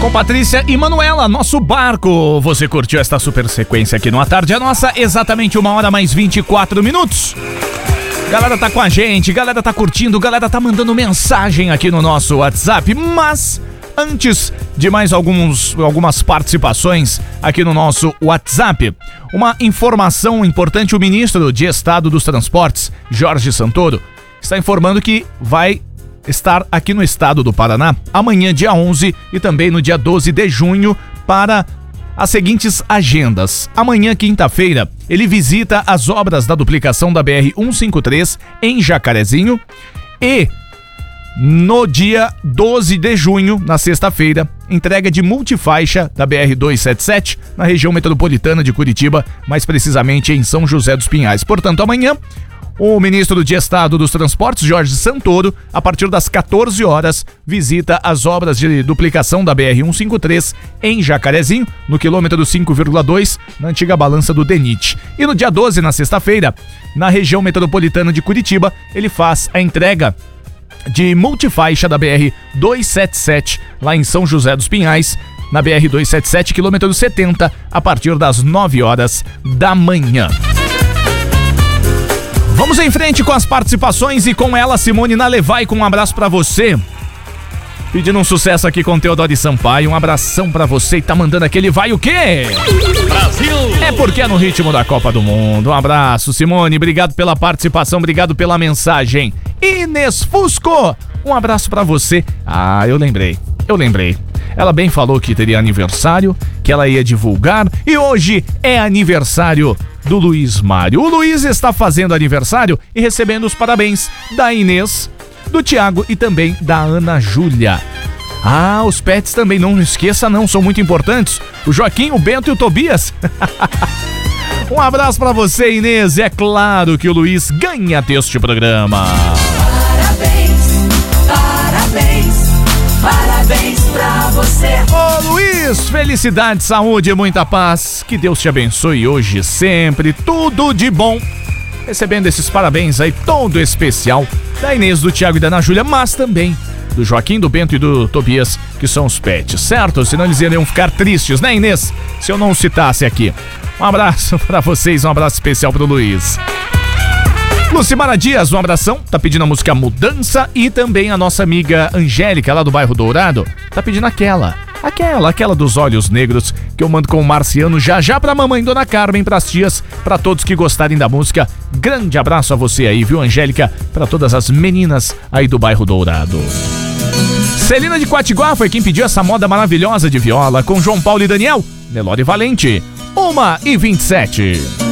Com Patrícia e Manuela, nosso barco. Você curtiu esta super sequência aqui no A Tarde é Nossa? Exatamente 1h mais 24 minutos. Galera tá com a gente, galera tá curtindo, galera tá mandando mensagem aqui no nosso WhatsApp. Mas antes de mais algumas participações aqui no nosso WhatsApp, uma informação importante: o ministro de Estado dos Transportes, Jorge Santoro, está informando que vai estar aqui no estado do Paraná amanhã, dia 11, e também no dia 12 de junho, para as seguintes agendas. Amanhã, quinta-feira, ele visita as obras da duplicação da BR-153 em Jacarezinho, e no dia 12 de junho, na sexta-feira, entrega de multifaixa da BR-277 na região metropolitana de Curitiba, mais precisamente em São José dos Pinhais. Portanto, amanhã, o ministro de Estado dos Transportes, Jorge Santoro, a partir das 14 horas, visita as obras de duplicação da BR-153 em Jacarezinho, no quilômetro 5,2, na antiga balança do DENIT. E no dia 12, na sexta-feira, na região metropolitana de Curitiba, ele faz a entrega de multifaixa da BR-277, lá em São José dos Pinhais, na BR-277, quilômetro 70, a partir das 9 horas da manhã. Vamos em frente com as participações e com ela, Simone Nalevai, com um abraço pra você. Pedindo um sucesso aqui com Teodoro Sampaio, um abração pra você, e tá mandando aquele vai o quê? Brasil! É porque é no ritmo da Copa do Mundo. Um abraço, Simone, obrigado pela participação, obrigado pela mensagem. Inês Fusco, um abraço pra você. Ah, eu lembrei. Ela bem falou que teria aniversário, que ela ia divulgar, e hoje é aniversário do Luiz Mário. O Luiz está fazendo aniversário e recebendo os parabéns da Inês, do Thiago e também da Ana Júlia. Ah, os pets também, não esqueça não, são muito importantes. O Joaquim, o Bento e o Tobias. Um abraço pra você, Inês. É claro que o Luiz ganha deste programa. Parabéns pra você. Ô Luiz, felicidade, saúde e muita paz. Que Deus te abençoe hoje, sempre, tudo de bom. Recebendo esses parabéns aí, todo especial, da Inês, do Thiago e da Ana Júlia, mas também do Joaquim, do Bento e do Tobias, que são os pets, certo? Senão eles iriam ficar tristes, né, Inês? Se eu não citasse aqui. Um abraço pra vocês, um abraço especial pro Luiz. Lucimara Dias, um abração, tá pedindo a música Mudança, e também a nossa amiga Angélica, lá do bairro Dourado, tá pedindo aquela dos olhos negros, que eu mando com o Marciano já pra mamãe Dona Carmen, pras tias, pra todos que gostarem da música. Grande abraço a você aí, viu, Angélica, pra todas as meninas aí do bairro Dourado. Celina de Quatiguá foi quem pediu essa moda maravilhosa de viola, com João Paulo e Daniel, Nelore Valente, 1h27.